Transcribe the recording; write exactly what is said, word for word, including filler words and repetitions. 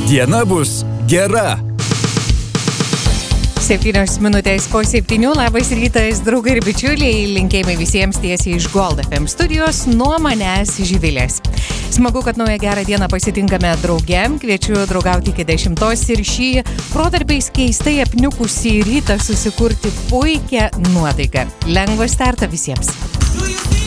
Diena bus gera. Septynios minutės po septynių. Labas rytas, draugai ir bičiuliai. Linkėjimai visiems tiesiai iš Gold F M studijos. Nuo manęs Živilės. Smagu, kad naują gerą dieną pasitinkame drauge. Kviečiu draugauti iki dešimtos ir šį protarpiais keistai apniukusį rytą susikurti puikią nuotaiką. Lengvą startą visiems.